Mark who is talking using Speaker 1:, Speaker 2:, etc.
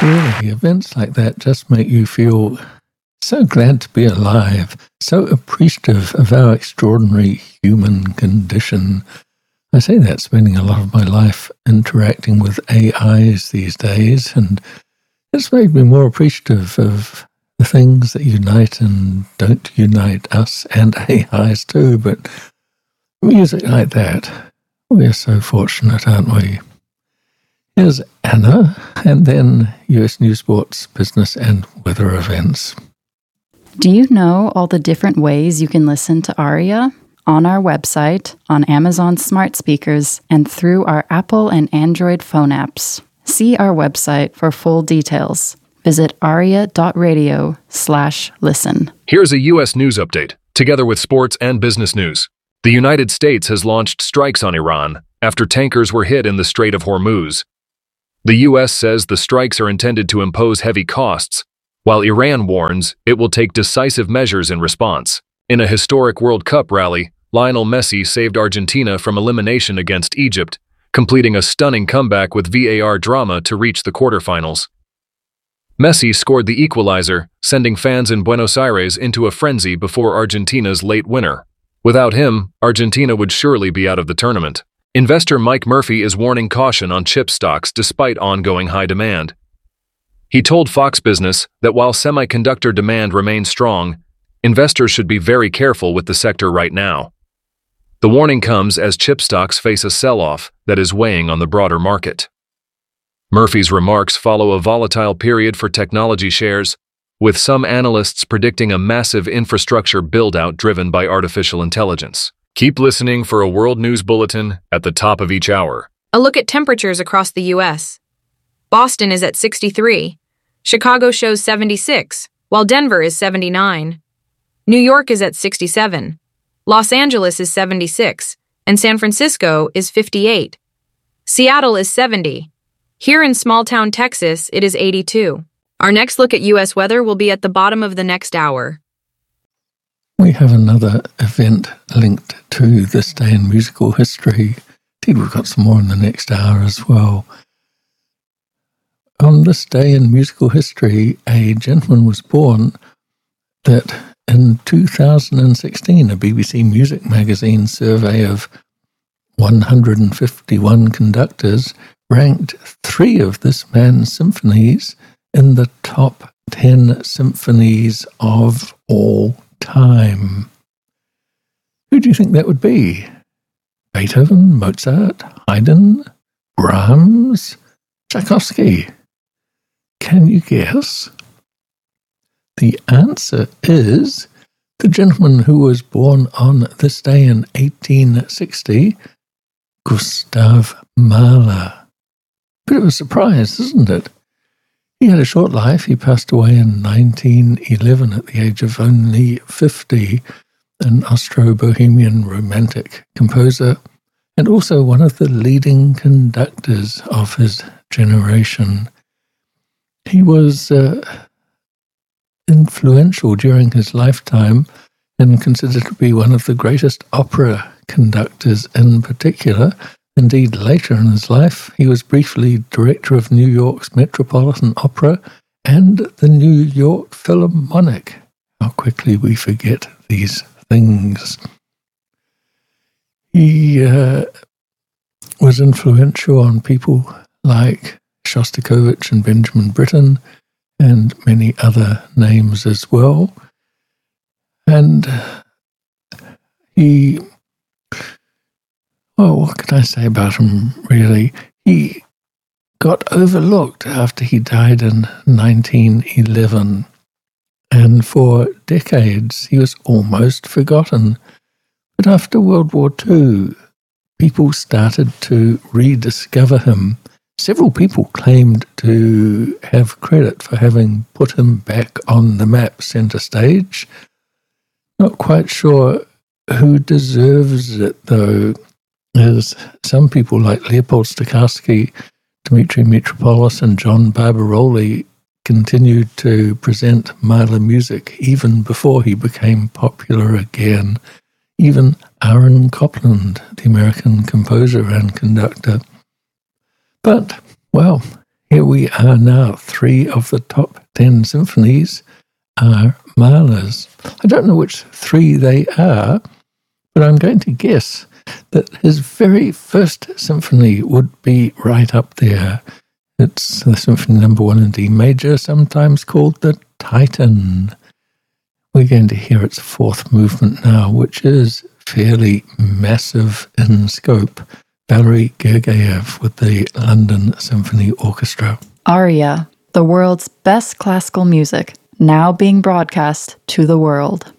Speaker 1: Really, events like that just make you feel so glad to be alive, so appreciative of our extraordinary human condition. I say that spending a lot of my life interacting with AIs these days, and it's made me more appreciative of the things that unite and don't unite us and AIs too. But music like that, we're so fortunate, aren't we? Here's Anna, and then US News, Sports, Business and Weather Events.
Speaker 2: Do you know all the different ways you can listen to ARIA? On our website, on Amazon smart speakers, and through our Apple and Android phone apps. See our website for full details. Visit aria.radio/listen.
Speaker 3: Here's a U.S. news update, together with sports and business news. The United States has launched strikes on Iran after tankers were hit in the Strait of Hormuz. The U.S. says the strikes are intended to impose heavy costs, while Iran warns it will take decisive measures in response. In a historic World Cup rally, Lionel Messi saved Argentina from elimination against Egypt, completing a stunning comeback with VAR drama to reach the quarterfinals. Messi scored the equalizer, sending fans in Buenos Aires into a frenzy before Argentina's late winner. Without him, Argentina would surely be out of the tournament. Investor Mike Murphy is warning caution on chip stocks despite ongoing high demand. He told Fox Business that while semiconductor demand remains strong, investors should be very careful with the sector right now. The warning comes as chip stocks face a sell-off that is weighing on the broader market. Murphy's remarks follow a volatile period for technology shares, with some analysts predicting a massive infrastructure build-out driven by artificial intelligence. Keep listening for a World News Bulletin at the top of each hour.
Speaker 4: A look at temperatures across the U.S. Boston is at 63. Chicago shows 76, while Denver is 79. New York is at 67. Los Angeles is 76, and San Francisco is 58. Seattle is 70. Here in small-town Texas, it is 82. Our next look at U.S. weather will be at the bottom of the next hour.
Speaker 1: We have another event linked to this day in musical history. Indeed, we've got some more in the next hour as well. On this day in musical history, a gentleman was born that in 2016, a BBC Music Magazine survey of 151 conductors ranked 3 of this man's symphonies in the top 10 symphonies of all time. Who do you think that would be? Beethoven, Mozart, Haydn, Brahms, Tchaikovsky? Can you guess? The answer is the gentleman who was born on this day in 1860, Gustav Mahler. Bit of a surprise, isn't it? He had a short life. He passed away in 1911 at the age of only 50, an Austro-Bohemian romantic composer and also one of the leading conductors of his generation. He was influential during his lifetime and considered to be one of the greatest opera conductors in particular. Indeed, later in his life, he was briefly director of New York's Metropolitan Opera and the New York Philharmonic. How quickly we forget these things. He was influential on people like Shostakovich and Benjamin Britten and many other names as well. And he... well, what can I say about him, really? He got overlooked after he died in 1911, and for decades he was almost forgotten. But after World War II, people started to rediscover him. Several people claimed to have credit for having put him back on the map center stage. Not quite sure who deserves it, though, as some people like Leopold Stokowski, Dmitri Mitropoulos and John Barbaroli continued to present Mahler music even before he became popular again. Even Aaron Copland, the American composer and conductor. But, well, here we are now. 3 of the top 10 symphonies are Mahler's. I don't know which 3 they are, but I'm going to guess that his very first symphony would be right up there. It's the Symphony No. 1 in D major, sometimes called the Titan. We're going to hear its 4th movement now, which is fairly massive in scope. Valery Gergiev with the London Symphony Orchestra.
Speaker 2: Aria, the world's best classical music, now being broadcast to the world.